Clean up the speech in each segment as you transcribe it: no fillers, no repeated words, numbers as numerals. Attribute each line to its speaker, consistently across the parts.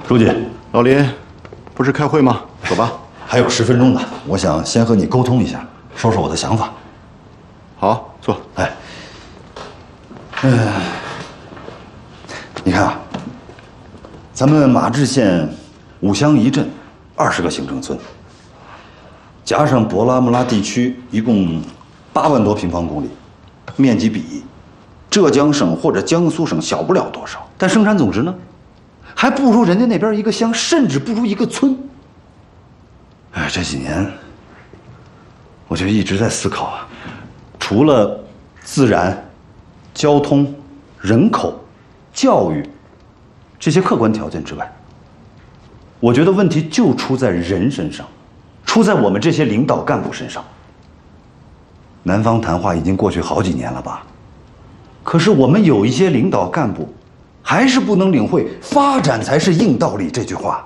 Speaker 1: 书记，
Speaker 2: 老林，不是开会吗？走吧。
Speaker 1: 还有10分钟呢，我想先和你沟通一下，说说我的想法。
Speaker 2: 好，坐。
Speaker 1: 你看啊，咱们马治县5乡1镇，20个行政村，加上博拉木拉地区，一共8万多平方公里，面积比浙江省或者江苏省小不了多少，但生产总值呢，还不如人家那边一个乡，甚至不如一个村。哎，这几年我就一直在思考啊，除了自然、交通、人口、教育这些客观条件之外，我觉得问题就出在人身上，出在我们这些领导干部身上。南方谈话已经过去好几年了吧？可是我们有一些领导干部，还是不能领会“发展才是硬道理”这句话。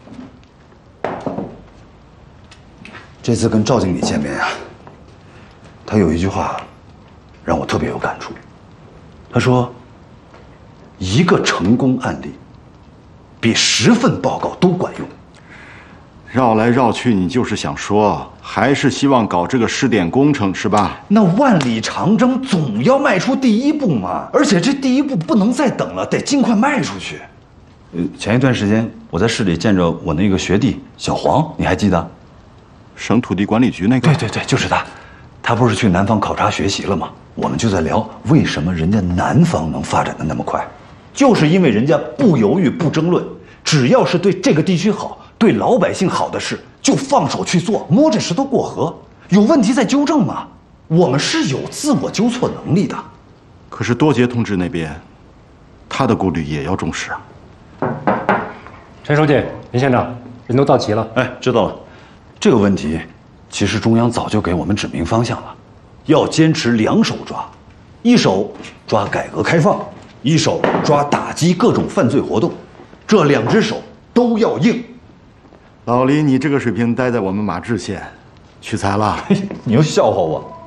Speaker 1: 这次跟赵经理见面啊，他有一句话让我特别有感触。他说：“一个成功案例，比10份报告都管用。”
Speaker 2: 绕来绕去，你就是想说，还是希望搞这个试点工程是吧？
Speaker 1: 那万里长征总要迈出第一步嘛，而且这第一步不能再等了，得尽快迈出去。前一段时间我在市里见着我那个学弟小黄，你还记得？
Speaker 2: 省土地管理局那个？
Speaker 1: 对，就是他。他不是去南方考察学习了吗？我们就在聊，为什么人家南方能发展的那么快，就是因为人家不犹豫不争论，只要是对这个地区好、对老百姓好的事，就放手去做，摸着石头过河，有问题再纠正嘛。我们是有自我纠错能力的。
Speaker 2: 可是多杰同志那边，他的顾虑也要重视啊。
Speaker 3: 陈书记、林县长，人都到齐了。
Speaker 1: 哎，知道了。这个问题，其实中央早就给我们指明方向了，要坚持2手抓，一手抓改革开放，一手抓打击各种犯罪活动，这2只手都要硬。
Speaker 2: 老林，你这个水平待在我们马治县，屈才了。
Speaker 1: 你又笑话我。